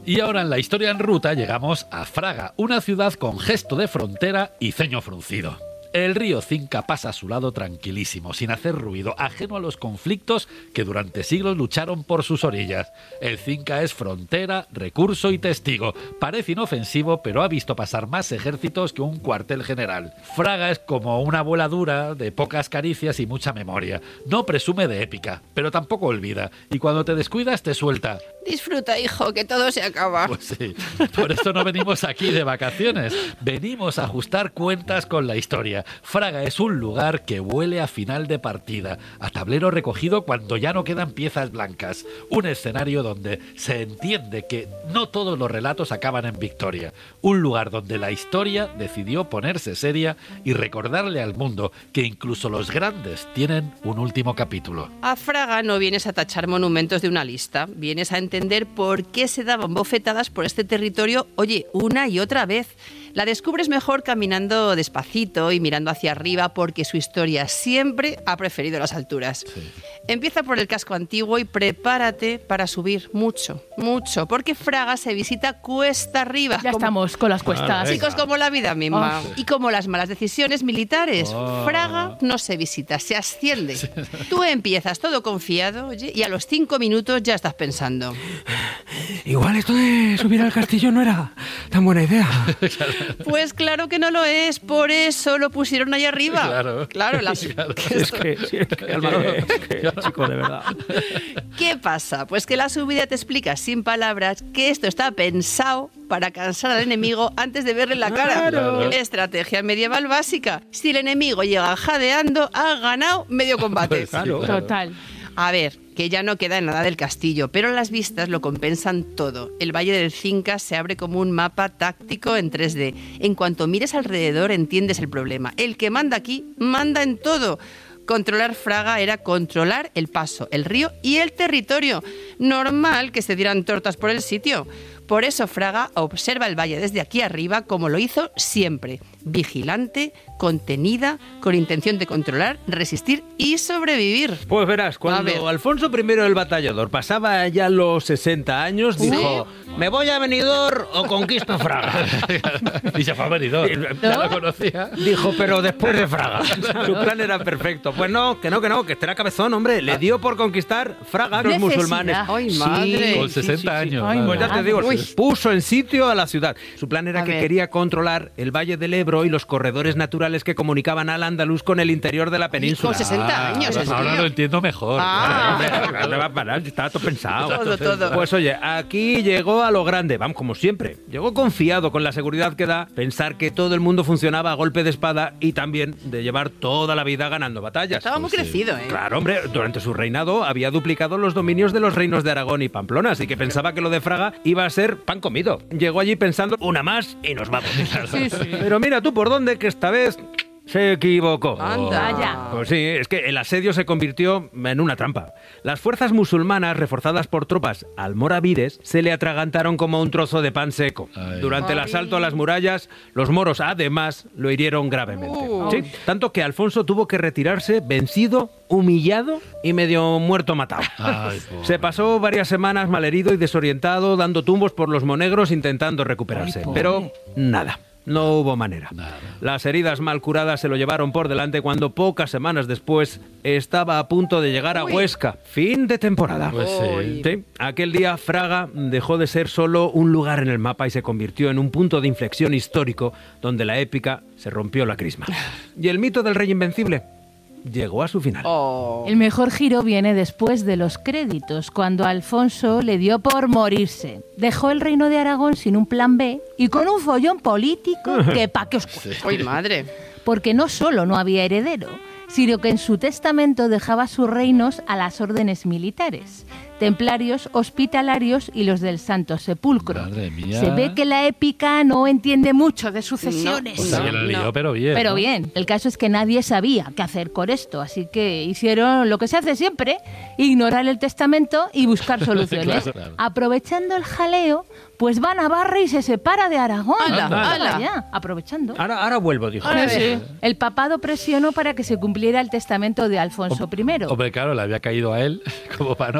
Y ahora en la historia en ruta llegamos a Fraga, una ciudad con gesto de frontera y ceño fruncido. El río Cinca pasa a su lado tranquilísimo, sin hacer ruido, ajeno a los conflictos que durante siglos lucharon por sus orillas. El Cinca es frontera, recurso y testigo. Parece inofensivo, pero ha visto pasar más ejércitos que un cuartel general. Fraga es como una abuela dura, de pocas caricias y mucha memoria. No presume de épica, pero tampoco olvida. Y cuando te descuidas, te suelta. Disfruta, hijo, que todo se acaba. Pues sí, por eso no venimos aquí de vacaciones. Venimos a ajustar cuentas con la historia. Fraga es un lugar que huele a final de partida, a tablero recogido cuando ya no quedan piezas blancas. Un escenario donde se entiende que no todos los relatos acaban en victoria. Un lugar donde la historia decidió ponerse seria y recordarle al mundo que incluso los grandes tienen un último capítulo. A Fraga no vienes a tachar monumentos de una lista, vienes a entender por qué se daban bofetadas por este territorio, oye, una y otra vez. La descubres mejor caminando despacito y mirando hacia arriba porque su historia siempre ha preferido las alturas. Sí. Empieza por el casco antiguo y prepárate para subir mucho, mucho, porque Fraga se visita cuesta arriba. Ya estamos con las cuestas. Chicos, como la vida misma. Oh. Y como las malas decisiones militares. Oh. Fraga no se visita, se asciende. Tú empiezas todo confiado, oye, y a los 5 minutos ya estás pensando. Igual esto de subir al castillo no era tan buena idea. Pues claro que no lo es, por eso lo pusieron ahí arriba. Claro. Es que, Álvaro, chico, de verdad. ¿Qué pasa? Pues que la subida te explica sin palabras que esto está pensado para cansar al enemigo antes de verle la cara. Claro. Estrategia medieval básica. Si el enemigo llega jadeando, ha ganado medio combate. Pues sí, claro. Total. A ver, que ya no queda nada del castillo, pero las vistas lo compensan todo. El Valle del Cinca se abre como un mapa táctico en 3D. En cuanto mires alrededor, entiendes el problema. El que manda aquí, manda en todo. Controlar Fraga era controlar el paso, el río y el territorio. Normal que se dieran tortas por el sitio. Por eso Fraga observa el valle desde aquí arriba como lo hizo siempre. Vigilante, contenida, con intención de controlar, resistir y sobrevivir. Pues verás, cuando Alfonso I el Batallador pasaba ya los 60 años, dijo, ¿me voy a Benidorm o conquisto Fraga? Y se fue a Benidorm. Ya lo conocía. Dijo, pero después de Fraga. Su plan era perfecto. Pues no, que este era cabezón, hombre. Le dio por conquistar Fraga a los Necesidad. musulmanes. ¡Ay, madre! Con 60 años. Ay, Pues ya te digo, Uy. puso en sitio a la ciudad. Su plan era A que ver. quería controlar el Valle del Ebro y los corredores naturales que comunicaban al Andaluz con el interior de la península. Con 60 años, pues el ahora tío. lo entiendo mejor. ¿Dónde va a parar? Estaba todo pensado. Todo. Pues oye, aquí llegó a lo grande, vamos, como siempre. Llegó confiado con la seguridad que da pensar que todo el mundo funcionaba a golpe de espada y también de llevar toda la vida ganando batallas. Estaba muy crecido, ¿eh? Claro, hombre, durante su reinado había duplicado los dominios de los reinos de Aragón y Pamplona, así que pensaba que lo de Fraga iba a ser pan comido. Llegó allí pensando, una más y nos vamos. Pero mira tú por dónde, que esta vez se equivocó. Anda. Vaya. Pues sí, es que el asedio se convirtió en una trampa. Las fuerzas musulmanas, reforzadas por tropas almorávides, se le atragantaron como un trozo de pan seco. Ay. Durante el asalto a las murallas, los moros, además, lo hirieron gravemente. Sí, tanto que Alfonso tuvo que retirarse vencido, humillado y medio muerto matado. Ay, pobre. Se pasó varias semanas malherido y desorientado, dando tumbos por los monegros intentando recuperarse. Ay, pobre. Pero nada. No hubo manera. Nada. Las heridas mal curadas se lo llevaron por delante cuando pocas semanas después estaba a punto de llegar a Huesca. Fin de temporada. Pues sí. Sí, aquel día Fraga dejó de ser solo un lugar en el mapa y se convirtió en un punto de inflexión histórico donde la épica se rompió la crisma. Y el mito del rey invencible llegó a su final. Oh. El mejor giro viene después de los créditos, cuando Alfonso le dio por morirse. Dejó el reino de Aragón sin un plan B y con un follón político que pa' que os cuento. ¡Ay, madre! Porque no solo no había heredero, sino que en su testamento dejaba sus reinos a las órdenes militares, templarios, hospitalarios y los del Santo Sepulcro. Madre mía. Se ve que la épica no entiende mucho de sucesiones. O sea, que lo lió, pero bien. Pero ¿no? bien, el caso es que nadie sabía qué hacer con esto, así que hicieron lo que se hace siempre, ignorar el testamento y buscar soluciones. Claro. Aprovechando el jaleo, pues va a Navarra y se separa de Aragón. ¡Hala, hala! Ya, aprovechando. Ahora vuelvo, dijo. Ahora Sí, ve. sí. El papado presionó para que se cumpliera el testamento de Alfonso I. Hombre, claro, le había caído a él como para no presionar. Claro,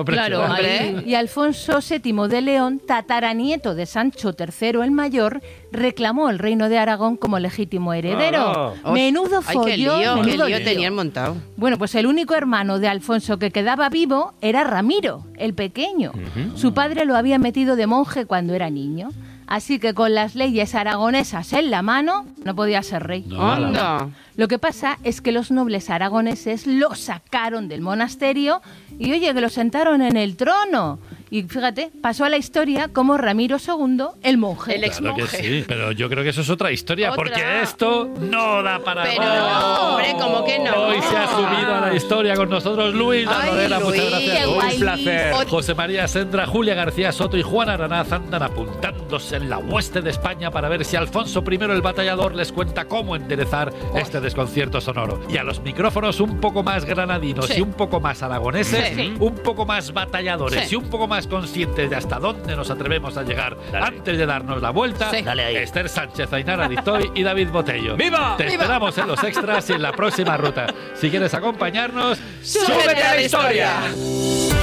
Hombre. Y Alfonso VII de León, tataranieto de Sancho III el Mayor, reclamó el reino de Aragón como legítimo heredero. Oh. Menudo Ay, follón, qué menudo lío lío. tenían montado. Bueno, pues el único hermano de Alfonso que quedaba vivo era Ramiro, el pequeño. Su padre lo había metido de monje cuando era niño. Así que con las leyes aragonesas en la mano, no podía ser rey. No, Anda. Lo que pasa es que los nobles aragoneses lo sacaron del monasterio y, oye, que lo sentaron en el trono. Y fíjate, pasó a la historia como Ramiro II, el monje. El ex Claro que monje. sí, pero yo creo que eso es otra historia, Otra. porque esto no da para Pero más. no, hombre, ¿cómo que no? Hoy se ha subido a la historia con nosotros Luis La Ay, Lorena, muchas Luis, gracias. qué guay. Un placer. José María Sendra, Julia García Soto y Juan Aranaz andan apuntándose en la hueste de España para ver si Alfonso I el Batallador les cuenta cómo enderezar este desconcierto sonoro. Y a los micrófonos un poco más granadinos Sí. y un poco más aragoneses, Sí. un poco más batalladores Sí. y un poco más conscientes de hasta dónde nos atrevemos a llegar antes de darnos la vuelta. Sí. Dale ahí. Esther Sánchez, Ainara Dictoy y David Botello. ¡Viva! Te ¡Viva! esperamos en los extras y en la próxima ruta. Si quieres acompañarnos, ¡Súbete a la historia!